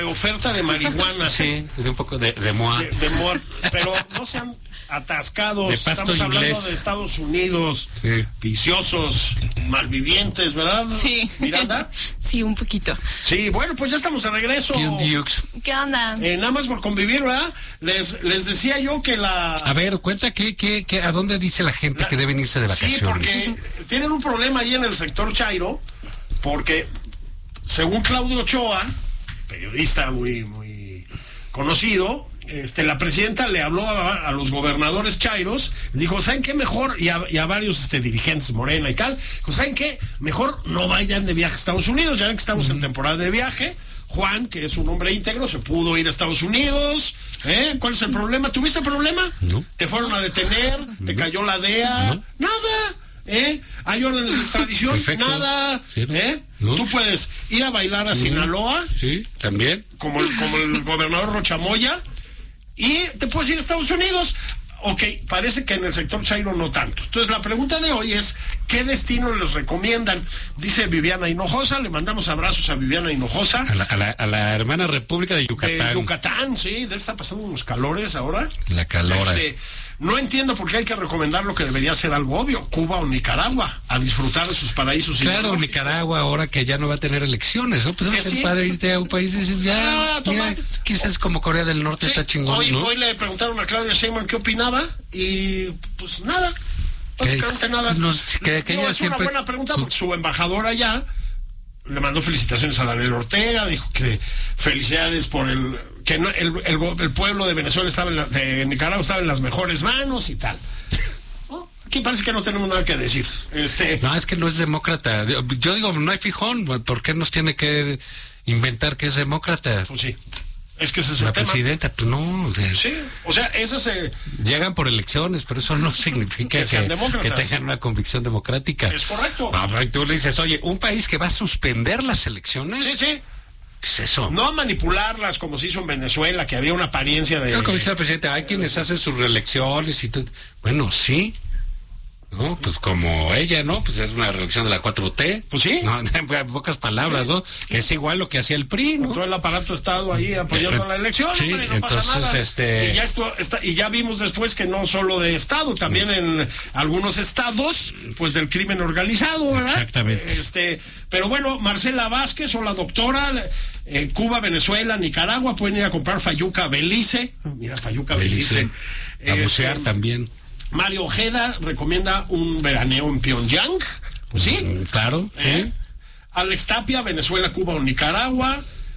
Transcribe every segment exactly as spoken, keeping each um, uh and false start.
oferta de marihuana. Sí, de un poco de, de moa. De, de moa, pero no sean atascados. De pasto Estamos hablando inglés. de Estados Unidos, Sí. viciosos, malvivientes, ¿verdad? Sí. Miranda. Sí, un poquito. Sí, bueno, pues ya estamos de regreso. ¿Qué onda? Eh, nada más por convivir, ¿verdad? Les, les decía yo que la... A ver, cuenta que, que, que a dónde dice la gente la... que deben irse de vacaciones. Sí, porque tienen un problema ahí en el sector Chairo, porque según Claudio Ochoa, periodista muy, muy conocido, este, la presidenta le habló a, a los gobernadores chairos, dijo, ¿saben qué mejor? Y a, y a varios este, dirigentes Morena y tal, dijo, ¿saben qué? Mejor no vayan de viaje a Estados Unidos, ya ven que estamos uh-huh. en temporada de viaje. Juan, que es un hombre íntegro, se pudo ir a Estados Unidos. ¿Eh? ¿Cuál es el problema? ¿Tuviste problema? No. ¿Te fueron a detener? ¿Te no. cayó la D E A? No. Nada. ¿Eh? ¿Hay órdenes de extradición? Perfecto. Nada. Sí, no. ¿Eh? No. Tú puedes ir a bailar a sí. Sinaloa. Sí, también. Como el, como el gobernador Rochamoya. Y te puedes ir a Estados Unidos. Ok, parece que en el sector chairo no tanto. Entonces la pregunta de hoy es, ¿qué destino les recomiendan? Dice Viviana Hinojosa, le mandamos abrazos a Viviana Hinojosa. A la, a la, a la hermana República de Yucatán. De Yucatán, sí, de está pasando unos calores ahora. La calora. Este, no entiendo por qué hay que recomendar lo que debería ser algo obvio, Cuba o Nicaragua, a disfrutar de sus paraísos. Claro, Nicaragua ahora que ya no va a tener elecciones, ¿no? Pues es sí. padre irte a un país y decir, ya, ah, mira, quizás como Corea del Norte sí. está chingón, hoy, ¿no? Hoy le preguntaron a Claudia Sheinbaum qué opinaba y pues nada, básicamente nada. Pues nos, que, que no, es siempre... una buena pregunta porque su embajadora allá le mandó felicitaciones a Daniel Ortega, dijo que felicidades por el... que no, el, el, el pueblo de Venezuela estaba en la, de Nicaragua estaba en las mejores manos y tal. ¿No? Aquí parece que no tenemos nada que decir. Este... No, es que no es demócrata. Yo digo, no hay fijón. ¿Por qué nos tiene que inventar que es demócrata? Pues sí. Es que ese es la el tema. presidenta, pues no. O sea, sí, o sea, eso se... Llegan por elecciones, pero eso no significa que, que, que tengan una convicción democrática. Es correcto. Ah, tú le dices, oye, un país que va a suspender las elecciones... Sí, sí. ¿Qué es eso? No manipularlas como se hizo en Venezuela, que había una apariencia de... No, como dice la presidenta, hay quienes hacen sus reelecciones y todo. Bueno, sí. ¿No? Pues como ella, ¿no? Pues es una reelección de la cuatro T. Pues sí. No, en pocas palabras, ¿no? Que es igual lo que hacía el P R I, ¿no? Con todo el aparato Estado ahí apoyando eh, la elección, sí, hombre, no entonces, pasa nada. este... Y ya, esto, está, y ya vimos después que no solo de Estado, también en algunos estados, pues del crimen organizado, ¿verdad? Exactamente. Este, pero bueno, Marcela Vázquez o la doctora, en Cuba, Venezuela, Nicaragua, pueden ir a comprar fayuca Belice. Mira, fayuca Belice. Belice. A bucear este, también. Mario Ojeda recomienda un veraneo en Pyongyang. Pues sí. Mm, claro, ¿Eh? sí. Alex Tapia, Venezuela, Cuba o Nicaragua.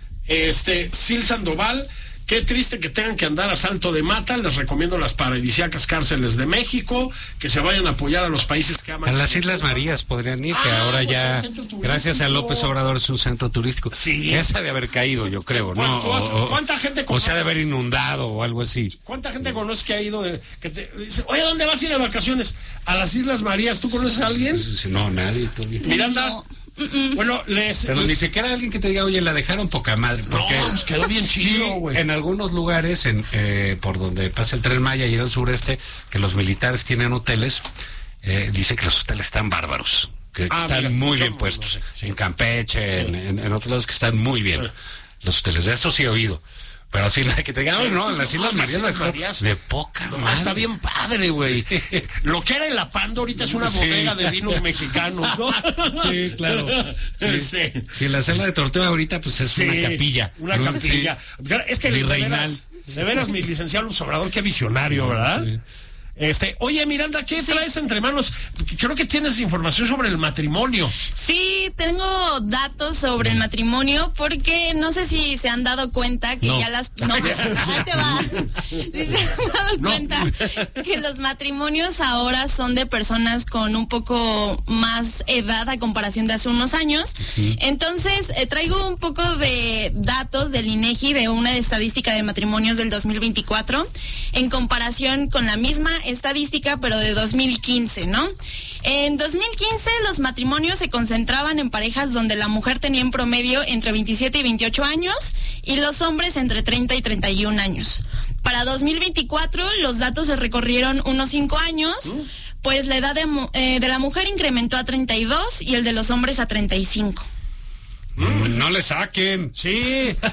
Este, Sil Sandoval, qué triste que tengan que andar a salto de mata. Les recomiendo las paradisíacas cárceles de México, que se vayan a apoyar a los países que aman. A las Islas Marías podrían ir, que ah, ahora pues ya, gracias a López Obrador, es un centro turístico. Sí. Que se ha de haber caído, yo creo, ¿no? O, ¿Cuánta gente conoce? O se ha de haber inundado o algo así. ¿Cuánta gente conoce que ha ido? De, que te dice, oye, ¿dónde vas a ir de vacaciones? A las Islas Marías. ¿Tú conoces a alguien? No, nadie todavía. Miranda. No. Mm-mm. Bueno, les... Pero ni siquiera alguien que te diga, oye, la dejaron poca madre. Porque no, pues quedó bien chido, güey. Sí, en algunos lugares, en, eh, por donde pasa el Tren Maya y en el sureste, que los militares tienen hoteles, eh, dice que los hoteles están bárbaros. Que, que ah, están mira, muy bien puestos. No sé, sí. En Campeche, sí. en, en, en otros lados que están muy bien. Sí. Los hoteles, de eso sí he oído. Pero así que te digan, no, en las Islas no, Marías, las Marías de poca no, madre. Está bien padre, güey. Lo que era el Apando ahorita es una bodega sí. de vinos mexicanos, ¿no? Sí, claro. Sí, este... sí la sala de Tortuga ahorita, pues es sí, una capilla. Una ¿no? capilla. Sí. Es que de veras, de veras, mi licenciado Luz Obrador, qué visionario, ¿verdad? Sí. Este, oye, Miranda, ¿qué sí. traes entre manos? Creo que tienes información sobre el matrimonio. Sí, tengo datos sobre el matrimonio porque no sé si se han dado cuenta que no. ya las... No, ahí te va. Si se han dado no. cuenta que los matrimonios ahora son de personas con un poco más edad a comparación de hace unos años. Uh-huh. Entonces, eh, traigo un poco de datos del INEGI, de una estadística de matrimonios del dos mil veinticuatro, en comparación con la misma estadística, pero de dos mil quince, ¿no? En dos mil quince los matrimonios se concentraban en parejas donde la mujer tenía en promedio entre veintisiete y veintiocho años y los hombres entre treinta y treinta y un años. Para dos mil veinticuatro los datos se recorrieron unos cinco años, uh. pues la edad de, eh, de la mujer incrementó a treinta y dos y el de los hombres a treinta y cinco. Mm, no le saquen. Sí.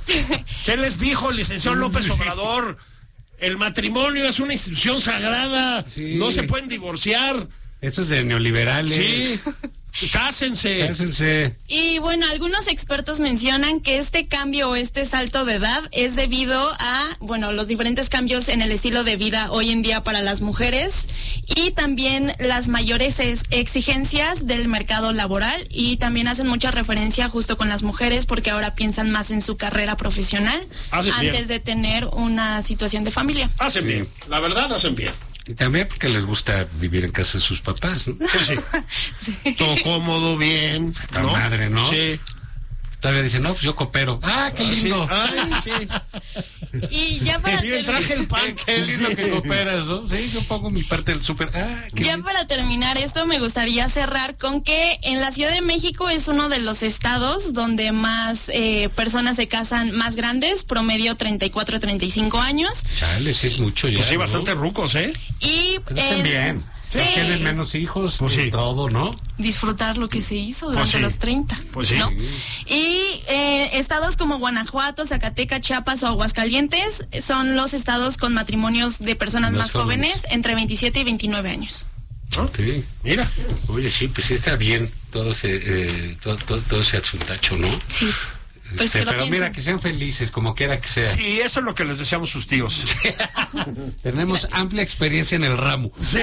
¿Qué les dijo el licenciado López Obrador? El matrimonio es una institución sagrada, sí. No se pueden divorciar. Esto es de neoliberales. Sí. Cásense. Cásense. Y bueno, algunos expertos mencionan que este cambio o este salto de edad es debido a, bueno, los diferentes cambios en el estilo de vida hoy en día para las mujeres y también las mayores ex- exigencias del mercado laboral, y también hacen mucha referencia justo con las mujeres porque ahora piensan más en su carrera profesional hacen antes bien. de tener una situación de familia. Hacen bien, la verdad hacen bien. Y también porque les gusta vivir en casa de sus papás, ¿no? Pues sí. Sí. Todo cómodo, bien. Esta ¿no? madre, ¿no? Sí. Todavía dicen, no, pues yo coopero. ¡Ah, qué lindo! Ah, sí. Ay, sí. Y ya para terminar... traje el pan. Qué lindo sí. que cooperas, ¿no? Sí, yo pongo mi parte del súper. Ah, ya lindo. Para terminar esto, me gustaría cerrar con que en la Ciudad de México es uno de los estados donde más eh, personas se casan más grandes, promedio treinta y cuatro, treinta y cinco años. Chale, sí es mucho ya. Pues sí, ¿no? Bastante rucos, ¿eh? Y... Eh, bien. Sí. Tienen menos hijos, pues sí. todo, ¿no? Disfrutar lo que se hizo durante pues sí. los treinta, pues sí. ¿no? Y eh, estados como Guanajuato, Zacatecas, Chiapas o Aguascalientes son los estados con matrimonios de personas más, más jóvenes, jóvenes, entre veintisiete y veintinueve años. Ok, mira. Oye, sí, pues sí está bien todo ese, eh, todo, todo, todo ese asuntacho, ¿no? Sí. Pues este, pero piensen. Mira, que sean felices, como quiera que sea. Sí, eso es lo que les deseamos sus tíos. Tenemos amplia experiencia en el ramo. Sí.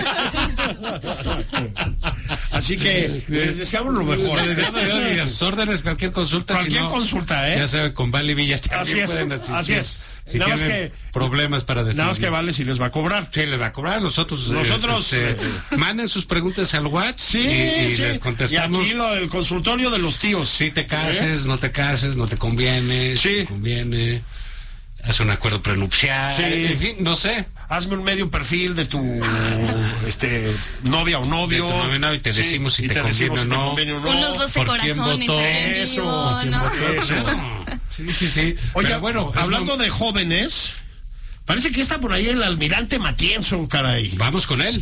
Así que les deseamos lo mejor. A sus órdenes, cualquier consulta. Cualquier si no, consulta, ¿eh? Ya saben, con Vale Villa también así es, pueden asistir. Así es. Si nada más que problemas para decidir. Nada más que Vale si les va a cobrar. Sí, les va a cobrar. Nosotros, Nosotros eh, este, manden sus preguntas al WhatsApp sí, y, y sí. les contestamos. Y aquí lo del consultorio de los tíos. Si te cases, ¿eh? no te cases, no te conviene, sí. si te conviene. Haz un acuerdo prenupcial, sí. en fin, no sé. Hazme un medio perfil de tu este novia o novio. De tu novia, no, y te decimos sí, si te, te conviene, decimos o no. Si te conviene o no. Unos doce corazones. Votó? Eso, vivo, ¿no? Votó? Eso. Sí, sí, sí. Oye, pero bueno, hablando no... de jóvenes, parece que está por ahí el almirante Matienzo, caray. Vamos con él.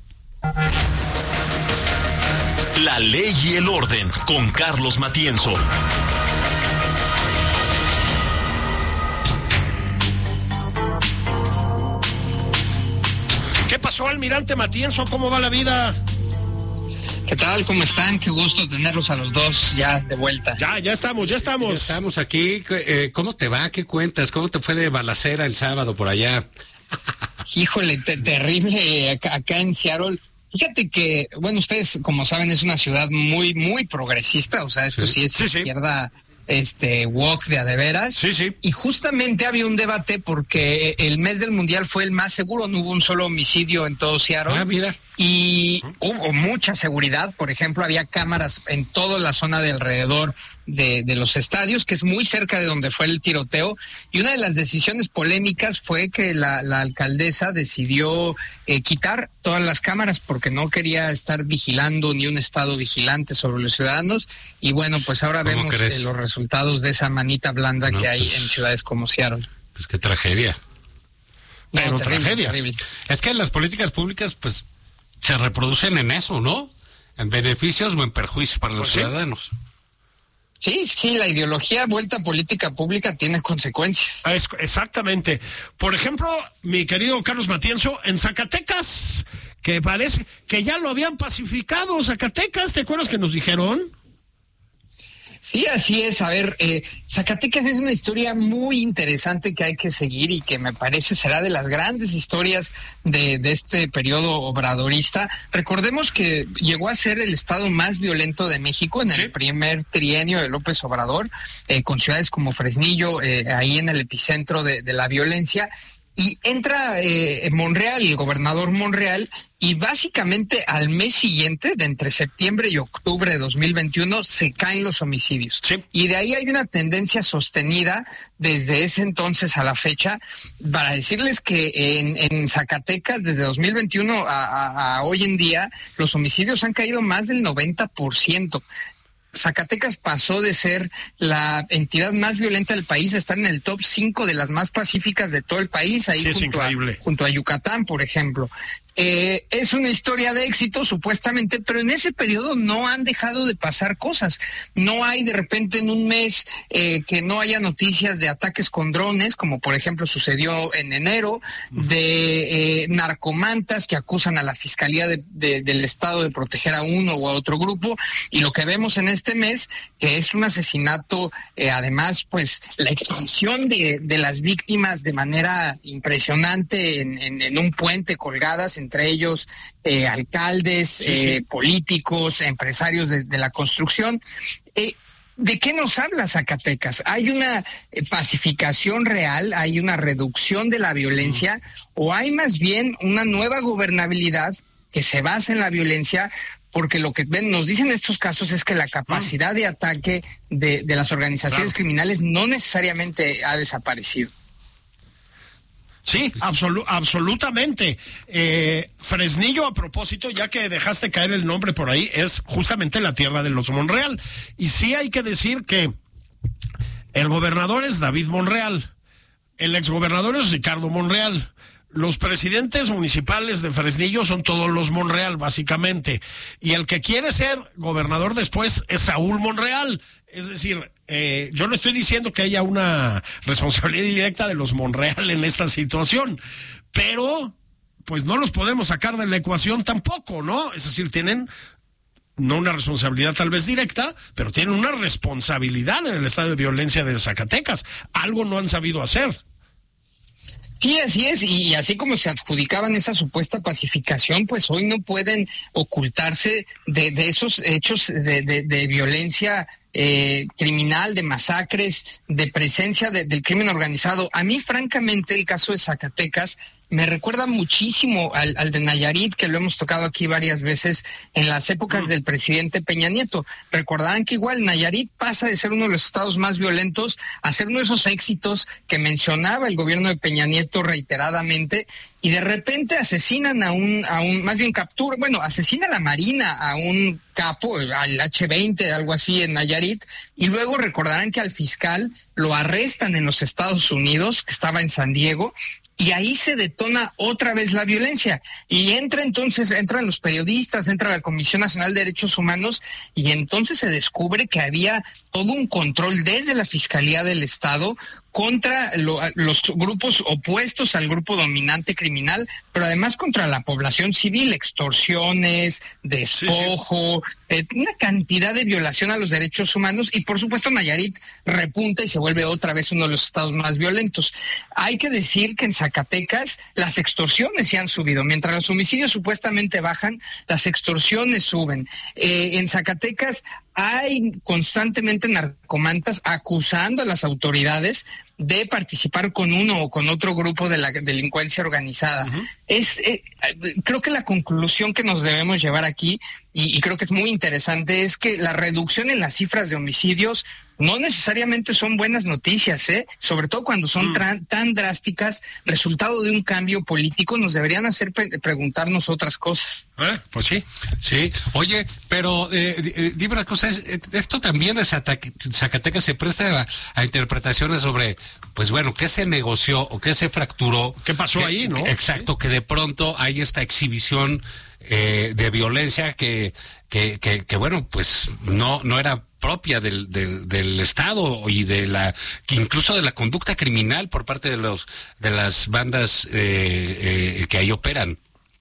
La ley y el orden con Carlos Matienzo. ¿Qué pasó, almirante Matienzo? ¿Cómo va la vida? ¿Qué tal? ¿Cómo están? Qué gusto tenerlos a los dos ya de vuelta. Ya, ya estamos, ya estamos. Ya estamos aquí. Eh, ¿Cómo te va? ¿Qué cuentas? ¿Cómo te fue de balacera el sábado por allá? Híjole, te, terrible acá, acá en Seattle. Fíjate que, bueno, ustedes, como saben, es una ciudad muy, muy progresista. O sea, esto sí, sí es sí, izquierda... Sí. este walk de a de veras. Sí, sí. Y justamente había un debate porque el mes del mundial fue el más seguro, no hubo un solo homicidio en todo Seattle. Ah, mira. Y hubo mucha seguridad, por ejemplo, había cámaras en toda la zona de alrededor de, de los estadios, que es muy cerca de donde fue el tiroteo, y una de las decisiones polémicas fue que la, la alcaldesa decidió eh, quitar todas las cámaras porque no quería estar vigilando ni un estado vigilante sobre los ciudadanos, y bueno, pues ahora vemos eh, los resultados de esa manita blanda no, que hay pues, en ciudades como Seattle. Pues qué tragedia. No, Pero terrible, tragedia. Terrible. Es que las políticas públicas, pues, se reproducen en eso, ¿no? En beneficios o en perjuicios para los pues ciudadanos. Sí, sí, la ideología vuelta a política pública tiene consecuencias. Es, exactamente. Por ejemplo, mi querido Carlos Matienzo, en Zacatecas, que parece que ya lo habían pacificado, Zacatecas, ¿te acuerdas que nos dijeron? Sí, así es. A ver, eh, Zacatecas es una historia muy interesante que hay que seguir y que me parece será de las grandes historias de, de este periodo obradorista. Recordemos que llegó a ser el estado más violento de México en el sí. primer trienio de López Obrador, eh, con ciudades como Fresnillo, eh, ahí en el epicentro de, de la violencia. Y entra eh, Monreal, el gobernador Monreal, y básicamente al mes siguiente, de entre septiembre y octubre de dos mil veintiuno, se caen los homicidios. Sí. Y de ahí hay una tendencia sostenida desde ese entonces a la fecha, para decirles que en, en Zacatecas, desde dos mil veintiuno a, a, a hoy en día, los homicidios han caído más del noventa por ciento. Zacatecas pasó de ser la entidad más violenta del país a estar en el top cinco de las más pacíficas de todo el país, ahí sí, junto, a, junto a Yucatán, por ejemplo. Eh, es una historia de éxito supuestamente, pero en ese periodo no han dejado de pasar cosas. No hay de repente en un mes eh, que no haya noticias de ataques con drones, como por ejemplo sucedió en enero, de eh, narcomantas que acusan a la Fiscalía de, de, del Estado de proteger a uno o a otro grupo, y lo que vemos en este mes, que es un asesinato, eh, además pues la expansión de, de las víctimas de manera impresionante en, en, en un puente colgadas, entre ellos eh, alcaldes, sí, eh, sí. políticos, empresarios de, de la construcción. Eh, ¿De qué nos habla Zacatecas? ¿Hay una eh, pacificación real? ¿Hay una reducción de la violencia? ¿O hay más bien una nueva gobernabilidad que se basa en la violencia? Porque lo que ven, nos dicen estos casos es que la capacidad de ataque de, de las organizaciones claro. criminales no necesariamente ha desaparecido. Sí, absolu absolutamente. Eh, Fresnillo, a propósito, ya que dejaste caer el nombre por ahí, es justamente la tierra de los Monreal. Y sí hay que decir que el gobernador es David Monreal, el exgobernador es Ricardo Monreal. Los presidentes municipales de Fresnillo son todos los Monreal, básicamente. Y el que quiere ser gobernador después es Saúl Monreal. Es decir, eh, yo no estoy diciendo que haya una responsabilidad directa de los Monreal en esta situación, pero pues no los podemos sacar de la ecuación tampoco, ¿no? Es decir, tienen no una responsabilidad tal vez directa, pero tienen una responsabilidad en el estado de violencia de Zacatecas. Algo no han sabido hacer. Sí, así es, y así como se adjudicaban esa supuesta pacificación, pues hoy no pueden ocultarse de, de esos hechos de, de, de violencia eh, criminal, de masacres, de presencia de, del crimen organizado. A mí, francamente, el caso de Zacatecas me recuerda muchísimo al, al de Nayarit, que lo hemos tocado aquí varias veces en las épocas del presidente Peña Nieto. Recordarán que igual Nayarit pasa de ser uno de los estados más violentos a ser uno de esos éxitos que mencionaba el gobierno de Peña Nieto reiteradamente, y de repente asesinan a un, a un, más bien captura, bueno, asesina a la Marina, a un capo, al hache veinte, algo así en Nayarit, y luego recordarán que al fiscal lo arrestan en los Estados Unidos, que estaba en San Diego, y ahí se detona otra vez la violencia, y entra entonces, entran los periodistas, entra la Comisión Nacional de Derechos Humanos, y entonces se descubre que había todo un control desde la Fiscalía del Estado contra lo, los grupos opuestos al grupo dominante criminal, pero además contra la población civil, extorsiones, despojo, sí, sí. Eh, una cantidad de violación a los derechos humanos, y por supuesto Nayarit repunta y se vuelve otra vez uno de los estados más violentos. Hay que decir que en Zacatecas las extorsiones se han subido, mientras los homicidios supuestamente bajan, las extorsiones suben. Eh, en Zacatecas hay constantemente narcomantas acusando a las autoridades de participar con uno o con otro grupo de la delincuencia organizada. Uh-huh. Es, eh, creo que la conclusión que nos debemos llevar aquí, y, y creo que es muy interesante, es que la reducción en las cifras de homicidios no necesariamente son buenas noticias, ¿eh? Sobre todo cuando son mm. tan, tan drásticas, resultado de un cambio político, nos deberían hacer pre preguntarnos otras cosas. ¿Eh? Pues sí, sí. Oye, pero eh, eh, dime una cosa, esto también de Zacatecas se presta a, a interpretaciones sobre, pues bueno, qué se negoció o qué se fracturó. ¿Qué pasó que, ahí, no? Exacto, ¿sí? Que de pronto hay esta exhibición eh, de violencia que, que, que, que, bueno, pues no, no era propia del, del, del Estado y de la, incluso de la conducta criminal por parte de los, de las bandas eh, eh, que ahí operan.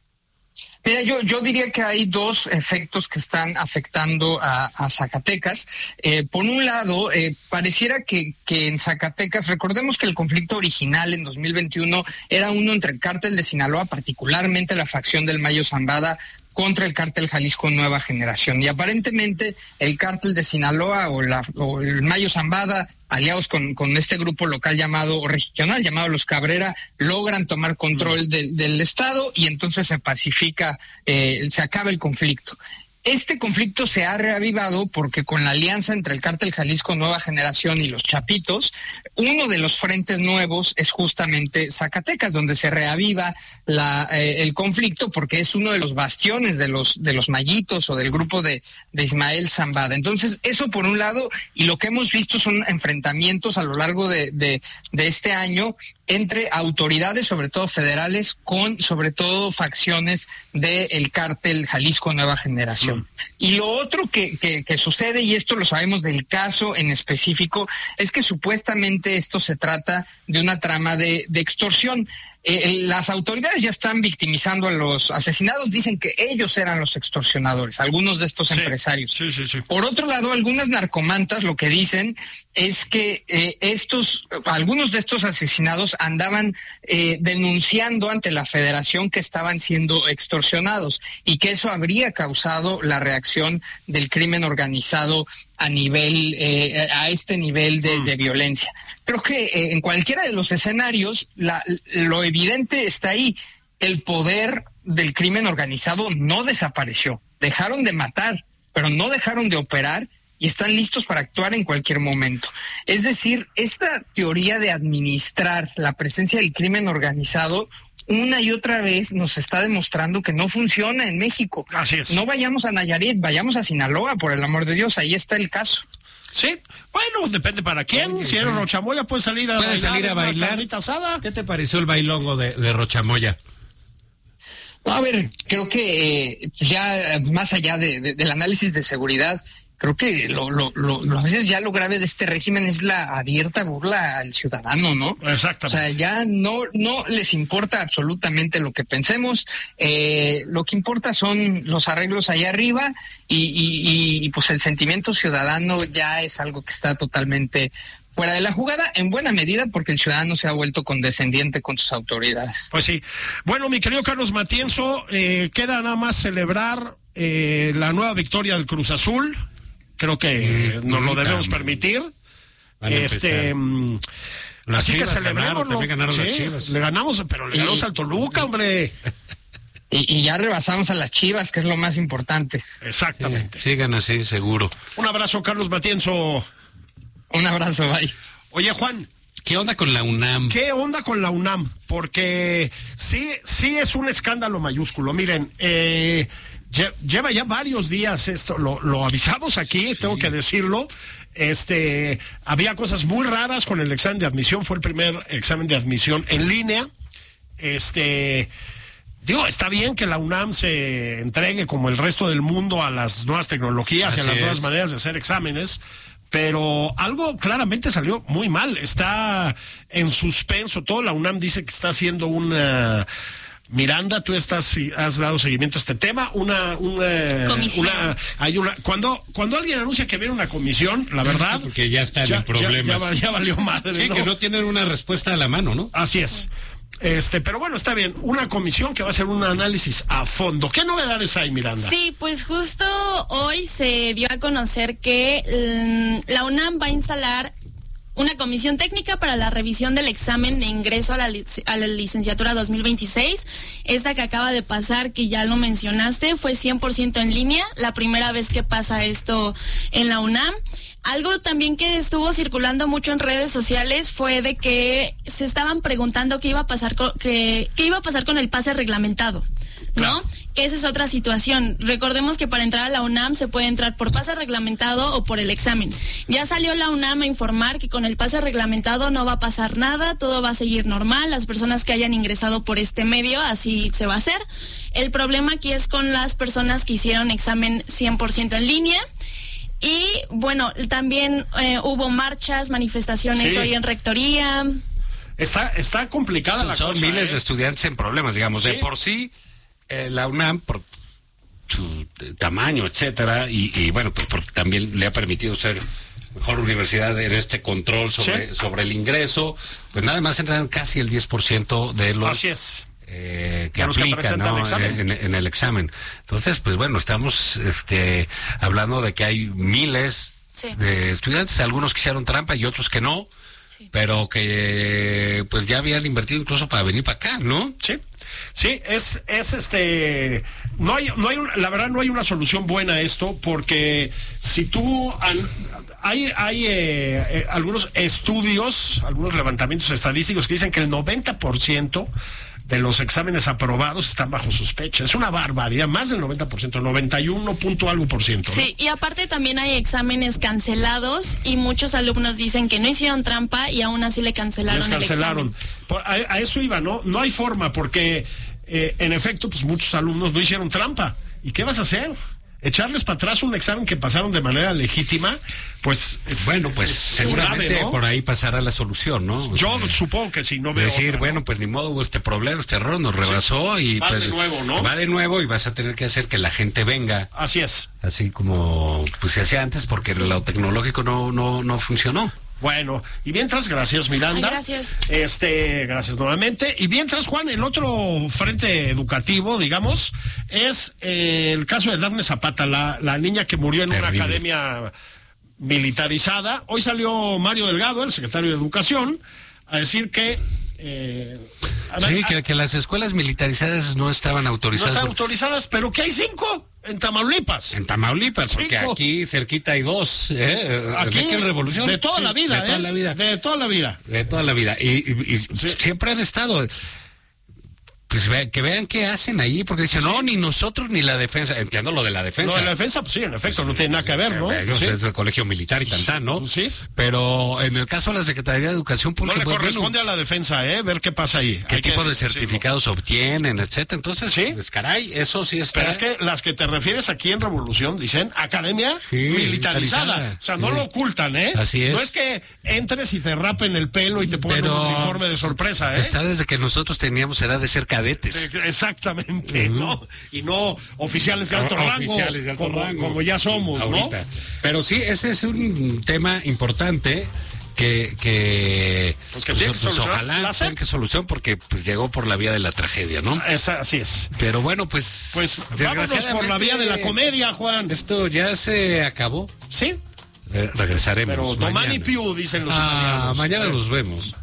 Mira, yo, yo diría que hay dos efectos que están afectando a, a Zacatecas. Eh, por un lado, eh, pareciera que, que en Zacatecas, recordemos que el conflicto original en dos mil veintiuno era uno entre el cártel de Sinaloa, particularmente la facción del Mayo Zambada, contra el cártel Jalisco Nueva Generación. Y aparentemente el cártel de Sinaloa o, la, o el Mayo Zambada, aliados con, con este grupo local llamado, o regional llamado Los Cabrera, logran tomar control de, del Estado, y entonces se pacifica, eh, se acaba el conflicto. Este conflicto se ha reavivado porque con la alianza entre el cártel Jalisco Nueva Generación y los Chapitos, uno de los frentes nuevos es justamente Zacatecas, donde se reaviva la, eh, el conflicto, porque es uno de los bastiones de los de los Mayitos o del grupo de, de Ismael Zambada. Entonces, eso por un lado, y lo que hemos visto son enfrentamientos a lo largo de, de, de este año entre autoridades, sobre todo federales, con sobre todo facciones del cártel Jalisco Nueva Generación. Mm. Y lo otro que, que, que sucede, y esto lo sabemos del caso en específico, es que supuestamente esto se trata de una trama de, de extorsión. Eh, las autoridades ya están victimizando a los asesinados, dicen que ellos eran los extorsionadores, algunos de estos sí, empresarios. Sí, sí, sí. Por otro lado, algunas narcomantas lo que dicen es que eh, estos, algunos de estos asesinados andaban eh, denunciando ante la federación que estaban siendo extorsionados y que eso habría causado la reacción del crimen organizado a nivel, eh, a este nivel de, de violencia. Creo que eh, en cualquiera de los escenarios, la, lo evidente está ahí. El poder del crimen organizado no desapareció. Dejaron de matar, pero no dejaron de operar y están listos para actuar en cualquier momento. Es decir, esta teoría de administrar la presencia del crimen organizado una y otra vez nos está demostrando que no funciona en México. Así es. No vayamos a Nayarit, vayamos a Sinaloa, por el amor de Dios, ahí está el caso. Sí, bueno, depende para quién. Sí, si eres Rochamoya, puedes salir a ¿Puedes bailar. salir a bailar? Asada. ¿Qué te pareció el bailongo de, de Rochamoya? No, a ver, creo que eh, ya más allá de, de, del análisis de seguridad, creo que lo, lo, lo, lo ya lo grave de este régimen es la abierta burla al ciudadano, ¿no? Exactamente. O sea, ya no, no les importa absolutamente lo que pensemos, eh, lo que importa son los arreglos allá arriba y, y, y, y pues el sentimiento ciudadano ya es algo que está totalmente fuera de la jugada, en buena medida porque el ciudadano se ha vuelto condescendiente con sus autoridades. Pues sí. Bueno, mi querido Carlos Matienzo, eh, queda nada más celebrar eh, la nueva victoria del Cruz Azul. Creo que mm, nos lo debemos permitir. Este, mm, así que celebremos. Sí, le ganamos, pero le ganamos y, al Toluca, hombre. Y, y ya rebasamos a las Chivas, que es lo más importante. Exactamente. Sí, sigan así, seguro. Un abrazo, Carlos Matienzo. Un abrazo, bye. Oye, Juan, ¿qué onda con la UNAM? ¿Qué onda con la UNAM? Porque sí, sí es un escándalo mayúsculo. Miren, eh, lleva ya varios días esto, lo, lo avisamos aquí, sí. Tengo que decirlo. Este, había cosas muy raras con el examen de admisión, fue el primer examen de admisión en línea. Este, digo, está bien que la UNAM se entregue como el resto del mundo a las nuevas tecnologías y a las nuevas maneras de hacer exámenes. Pero algo claramente salió muy mal. Está en suspenso. Todo la UNAM dice que está haciendo una... Miranda, tú estás, has dado seguimiento a este tema. Una, una, comisión. Una, hay una, cuando, cuando alguien anuncia que viene una comisión, la verdad. Porque ya están en problemas. Ya, ya, ya valió madre. Sí, ¿no? Que no tienen una respuesta a la mano, ¿no? Así es. Este, pero bueno, está bien. Una comisión que va a hacer un análisis a fondo. ¿Qué novedades hay, Miranda? Sí, pues justo hoy se dio a conocer que um, la UNAM va a instalar una comisión técnica para la revisión del examen de ingreso a la, lic- a la licenciatura dos mil veintiséis. Esta que acaba de pasar, que ya lo mencionaste, fue cien por ciento en línea. La primera vez que pasa esto en la UNAM. Algo también que estuvo circulando mucho en redes sociales fue de que se estaban preguntando qué iba a pasar con, que, qué iba a pasar con el pase reglamentado, ¿no? Claro. Que esa es otra situación. Recordemos que para entrar a la UNAM se puede entrar por pase reglamentado o por el examen. Ya salió la UNAM a informar que con el pase reglamentado no va a pasar nada, todo va a seguir normal, las personas que hayan ingresado por este medio, así se va a hacer. El problema aquí es con las personas que hicieron examen cien por ciento en línea. Y bueno, también eh, hubo marchas, manifestaciones sí. hoy en rectoría. Está, está complicada son, la son cosa. Son miles ¿eh? de estudiantes en problemas, digamos. ¿Sí? De por sí, eh, la UNAM, por su tamaño, etcétera, y, y bueno, pues porque también le ha permitido ser mejor universidad en este control sobre, ¿sí? sobre el ingreso, pues nada más entran casi el diez por ciento de los... Así es. Eh, que aplican, ¿no? en, en el examen. Entonces, pues bueno, estamos este, hablando de que hay miles sí. de estudiantes, algunos que hicieron trampa y otros que no, sí. pero que pues ya habían invertido incluso para venir para acá, ¿no? Sí, sí, es, es este, no hay, no hay, un, la verdad no hay una solución buena a esto, porque si tú, an, hay, hay eh, eh, algunos estudios, algunos levantamientos estadísticos que dicen que el noventa por ciento de los exámenes aprobados están bajo sospecha. Es una barbaridad, más del noventa por ciento, noventa y uno punto algo por ciento. ¿no? Sí, y aparte también hay exámenes cancelados y muchos alumnos dicen que no hicieron trampa y aún así le cancelaron, Les cancelaron. el examen. Por, a, a eso iba, ¿no? No hay forma porque, eh, en efecto, pues muchos alumnos no hicieron trampa. ¿Y qué vas a hacer? Echarles para atrás un examen que pasaron de manera legítima, pues es, bueno, pues es seguramente grave, ¿no? por ahí pasará la solución, ¿no? Yo eh, supongo que si no veo decir, otra, bueno, ¿no? pues ni modo, hubo este problema, este error nos rebasó sí. y va pues, de nuevo, ¿no? Va de nuevo y vas a tener que hacer que la gente venga. Así es. Así como pues se hacía antes porque sí. Lo tecnológico no no no funcionó. Bueno, y mientras, gracias Miranda. Ay, gracias. Este, gracias nuevamente. Y mientras, Juan, el otro frente educativo, digamos, es eh, el caso de Dafne Zapata, la, la niña que murió en Terrible. Una academia militarizada. Hoy salió Mario Delgado, el secretario de Educación, a decir que... Eh, sí, que, que las escuelas militarizadas no estaban autorizadas. No están autorizadas, pero que hay cinco en Tamaulipas. En Tamaulipas, porque cinco. Aquí cerquita hay dos. ¿eh? Aquí, ¿De qué revolución? De toda sí, la vida, de toda ¿eh? la vida. De toda la vida. De toda la vida. Y, y, y sí. Siempre han estado... Pues ve, que vean qué hacen ahí, porque dicen, sí. no, ni nosotros ni la defensa. Entiendo lo de la defensa. No, de la defensa, pues sí, en efecto, pues, no tiene nada que ver, ¿no? Sí. Es el colegio militar y tantán, ¿no? Pues sí. Pero en el caso de la Secretaría de Educación Pública... No le pues, corresponde bueno, a la defensa, ¿eh? Ver qué pasa ahí. ¿Qué Hay tipo que, de certificados sí, no. obtienen, etcétera? Entonces, ¿sí? Pues caray, eso sí está... Pero es que las que te refieres aquí en Revolución dicen academia sí, militarizada. militarizada. O sea, no sí. lo ocultan, ¿eh? Así es. No es que entres y te rapen el pelo y te pongan Pero un uniforme de sorpresa, ¿eh? Está desde que nosotros teníamos edad de ser cadetes. Exactamente, uh-huh. ¿no? Y no oficiales de alto, rango, oficiales de alto como, rango, como ya somos, ahorita. ¿no? Pero sí, ese es un tema importante que, que, pues que pues, tiene que pues, ojalá tenga que solución porque pues llegó por la vía de la tragedia, ¿no? Esa, así es. Pero bueno, pues... Pues vámonos por la vía de la comedia, Juan. Esto ya se acabó. Sí. Eh, regresaremos. Pero domani più, dicen los ah, italianos. Mañana los vemos.